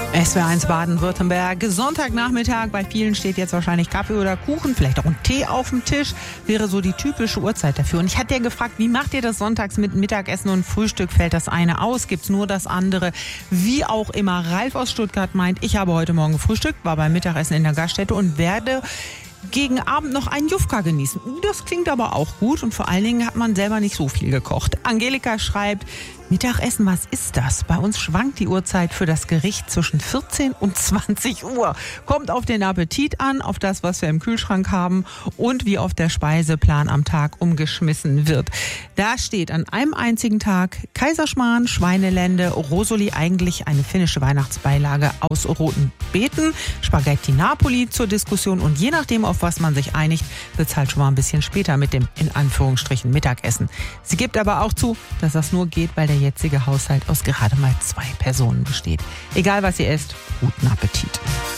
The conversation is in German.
SWR1 Baden-Württemberg, Sonntagnachmittag. Bei vielen steht jetzt wahrscheinlich Kaffee oder Kuchen, vielleicht auch ein Tee auf dem Tisch. Wäre so die typische Uhrzeit dafür. Und ich hatte ja gefragt, wie macht ihr das sonntags mit Mittagessen und Frühstück? Fällt das eine aus? Gibt's nur das andere? Wie auch immer. Ralf aus Stuttgart meint, ich habe heute Morgen gefrühstückt, war beim Mittagessen in der Gaststätte und werde gegen Abend noch einen Jufka genießen. Das klingt aber auch gut und vor allen Dingen hat man selber nicht so viel gekocht. Angelika schreibt, Mittagessen, was ist das? Bei uns schwankt die Uhrzeit für das Gericht zwischen 14 und 20 Uhr. Kommt auf den Appetit an, auf das, was wir im Kühlschrank haben und wie oft der Speiseplan am Tag umgeschmissen wird. Da steht an einem einzigen Tag Kaiserschmarrn, Schweinelende, Rosoli, eigentlich eine finnische Weihnachtsbeilage aus roten Beeten, Spaghetti Napoli zur Diskussion und je nachdem, auf was man sich einigt, wird es halt schon mal ein bisschen später mit dem in Anführungsstrichen Mittagessen. Sie gibt aber auch zu, dass das nur geht, weil der jetzige Haushalt aus gerade mal 2 Personen besteht. Egal was ihr esst, guten Appetit.